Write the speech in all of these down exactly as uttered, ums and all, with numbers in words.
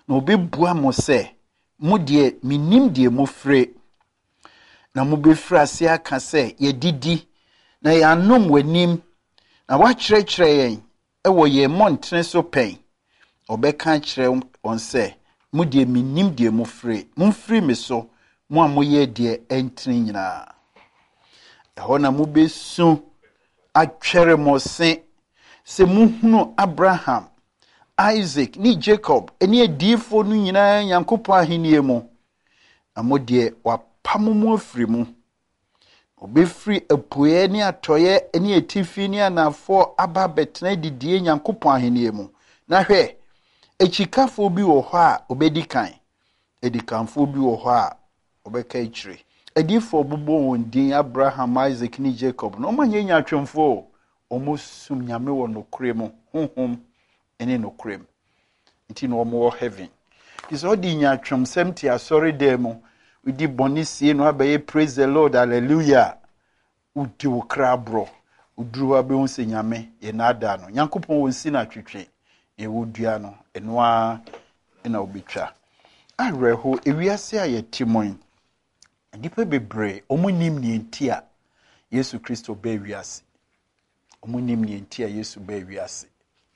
na obi bua mo se mo de minim de mo frɛ na mo be fra ase aka se ye didi na ye anom wanim na wa kyerɛkyerɛ yɛn e wo ye montre so pɛn obɛka kyerɛ on se mo de minim de mo frɛ mo frɛ me so mo a mo ye de entri nyina ɛhɔ na mo be su atwere mo se se mo hunu Abraham Isaac ni Jacob eni adifo no nyina Nyankopɔn ahenie mu amode wapam mu afiri mu obefiri apoye ni atoye eni etifi ni anafo aba betena didie Nyankopɔn ahenie mu na hwɛ echikafo bi wo hɔ a obedikan edikanfo bi wo hɔ a obeka ikyire adifo bubo won din Abraham Isaac ni Jacob no manye nyatwemfo omusum nyame wo nokure mu honhom ene no krem nti no mo heaven is all the nyatwem semti asori dem we di bonisie no abaye praise the Lord hallelujah udi wo krabro uduru abe hu se nyame ye na ada no Nyankopɔn wonsi na twetwe e wodua no eno a ena obetwa areho ewiase aye timon ndipe bebre omunim ni entia Yesu Kristo be wiase omunim ni entia Yesu be wiase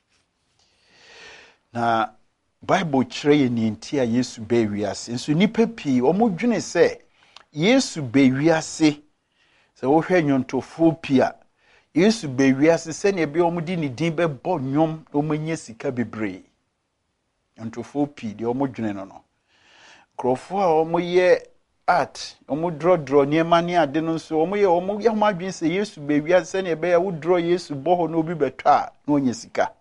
na Bible kyerɛ yɛ ni entia Yesu be wiase nso nipa pii omudwene se Yesu be wiase se wo hwɛ nyontofo pia Yesu be wiase se ne be omudi ni din be bɔ nwom omanya sika bebre nyontofo pii de omudwene no no krofo a omoyɛ art omudrodro niema ne ade no nso omoyɛ omoyɛ homadwen se Yesu be wiase ne be ya wo dro Yesu bɔ ho no obi betwa na onya sika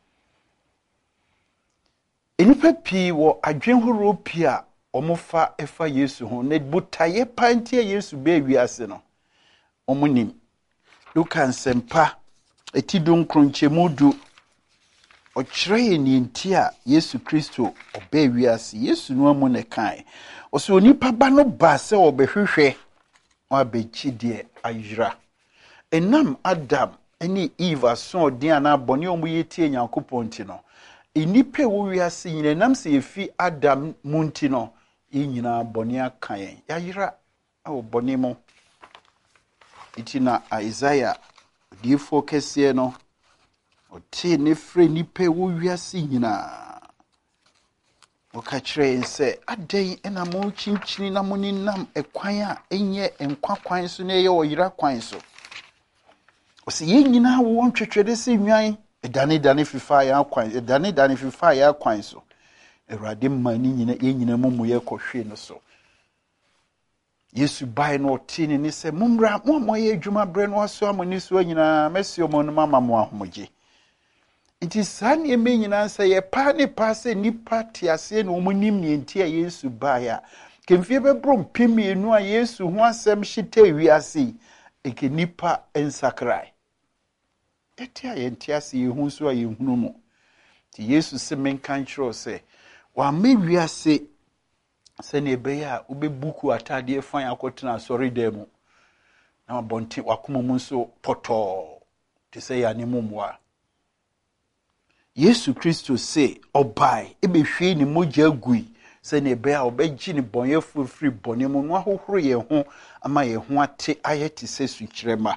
enipa pii wo adwenhoro pia omofa efa Yesu ho ne butaye pantie Yesu be wiase no omunim Luka nsempa etidon kronchemudu okyerɛ ni entia Yesu Kristo obe wiase Yesu no amu ne kan oso onipa ba no ba se obehwehwɛ wabekyi de ayra enam Adam eni Eve so den ana bone omu yetie Nyankopɔn ti no enipe wo wiase nyina nam se efi Adam munti no nyina bone akan yayra awo bone mo itina Isaiah difo kese no oti ne fre nipe wo wiase nyina okachire nse aden ena mo chinchini na mo ninam ekwan a enye enkwa kwan so na ye oyira kwan so osi ye nyina wo ntwetwede se nwan edane dane fifa ya kwan edane dane fifa ya kwan so Awurade mani nyina ye nyina mumu ye kɔhwe no so Yesu bai no tini ni se mumra mo mo ye adwuma bre no aso amoni so nyina mesio mo no mama mo ahomoje iti sane eme nyina se ye pa ne pa se nipa tiase no omunim ne entia Yesu bai a kemfie bebro mpemienu a Yesu ho asem hyete wiase eke nipa ensakrai etia ye ntiase ye hu so a ye hunu mo ti Yesu se menkan kyerɛ se wa me wiase se ne be ya obebuku atade fan akotena asori demu na bonti wakoma mu nso poto te se ya ne mumwa Yesu Kristo se obai ebehwe ni mogya gui se ne be ya obegyi ni bonyefo free bone mu no ahohoro ye ho ama ye ho ate ayeti se sukyerema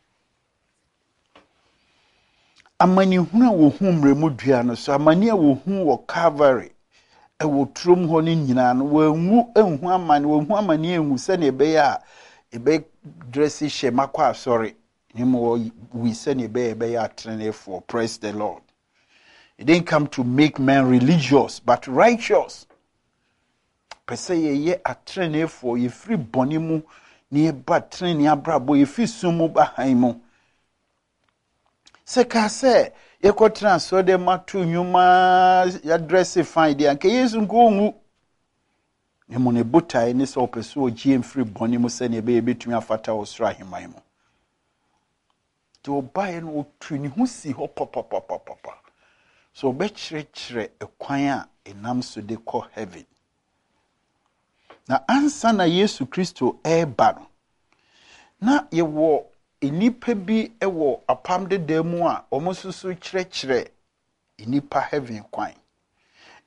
amani hunu wo hu mremu dua no so amani a wo hu wo Calvary e wo trom ho ni nyina no wo nwu enhu amani wo hu amani enhu se ne be ya ebe dress shema kwa asori ni mo we se ne be be ya trene for praise the Lord. It didn't come to make men religious but righteous. Pese ye ye atrene for ye free boni mu ni ba trene abrabo ye fi sumu bahan mu. Se ka se ye ko transfer de matu nyuma address fine de anke Yesu nko ngu ne mo ne botai ni so pese o giem free boni mu se ne be betumi afata osra himan mu. To buy no tuni hu si ho papa papa papa. So be chire chire ekwan a enam so de ko heaven. Na ansa na Yesu Kristo eba no. Na ye wo enipa bi ewo apam de demu a omosusu chire chire enipa heaven kwan.